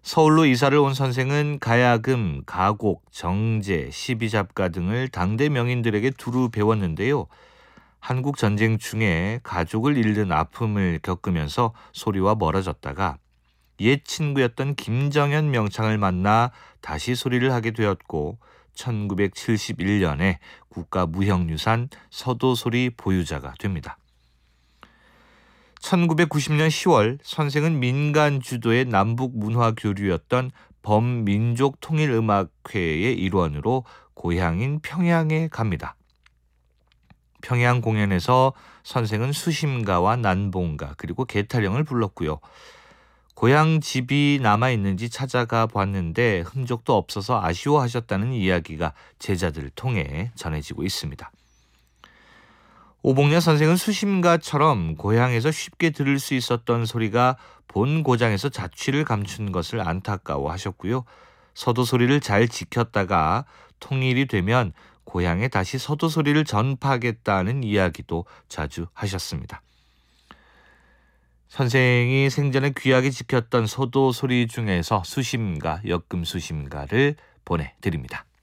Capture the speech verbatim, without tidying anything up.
서울로 이사를 온 선생은 가야금, 가곡, 정제, 시비잡가 등을 당대 명인들에게 두루 배웠는데요. 한국 전쟁 중에 가족을 잃는 아픔을 겪으면서 소리와 멀어졌다가 옛 친구였던 김정현 명창을 만나 다시 소리를 하게 되었고 천구백칠십일 년에 국가무형유산 서도소리 보유자가 됩니다. 천구백구십 년 시월 선생은 민간 주도의 남북 문화 교류였던 범민족통일음악회의 일원으로 고향인 평양에 갑니다. 평양 공연에서 선생은 수심가와 난봉가 그리고 계타령을 불렀고요. 고향 집이 남아있는지 찾아가 봤는데 흔적도 없어서 아쉬워하셨다는 이야기가 제자들을 통해 전해지고 있습니다. 오봉래 선생은 수심가처럼 고향에서 쉽게 들을 수 있었던 소리가 본 고장에서 자취를 감춘 것을 안타까워하셨고요. 서도소리를 잘 지켰다가 통일이 되면 고향에 다시 서도소리를 전파하겠다는 이야기도 자주 하셨습니다. 선생이 생전에 귀하게 지켰던 서도소리 중에서 수심가, 역금수심가를 보내드립니다.